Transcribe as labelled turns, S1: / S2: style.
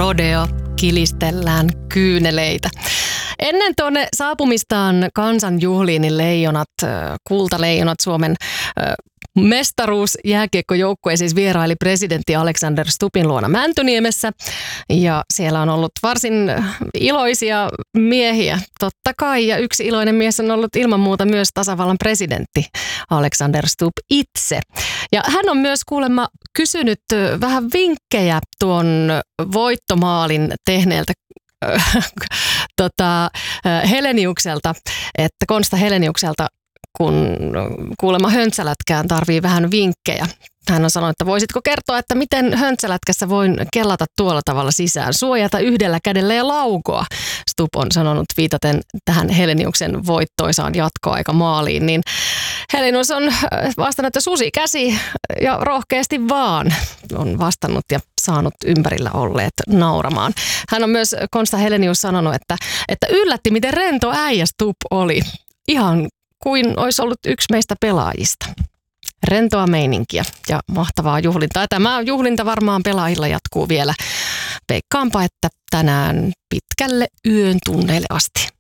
S1: rodeo, kilistellään kyyneleitä. Ennen tuonne saapumistaan kansanjuhliin niin kultaleijonat Suomen mestaruusjääkiekkojoukkue siis vieraili presidentti Alexander Stubbin luona Mäntyniemessä. Ja siellä on ollut varsin iloisia miehiä, totta kai. Ja yksi iloinen mies on ollut ilman muuta myös tasavallan presidentti Alexander Stubb itse. Ja hän on myös kuulemma kysynyt vähän vinkkejä tuon voittomaalin tehneeltä Heleniukselta, että Konsta Heleniukselta, kun kuulemma höntsälätkään tarvii vähän vinkkejä. Hän on sanonut, että voisitko kertoa, että miten höntsälätkässä voin kellata tuolla tavalla sisään, suojata yhdellä kädellä ja laukoa. Stubb on sanonut viitaten tähän Heleniuksen voittoisaan jatkoaikamaaliin, niin Helenius on vastannut, että susi käsi ja rohkeasti vaan on vastannut ja saanut ympärillä olleet nauramaan. Hän on myös Konsta Helenius sanonut, että yllätti miten rento äijä Stubb oli. Ihan kuin olisi ollut yksi meistä pelaajista. Rentoa meininkiä ja mahtavaa juhlintaa. Tämä juhlinta varmaan pelaajilla jatkuu vielä. Veikkaanpa, että tänään pitkälle yön tunneille asti.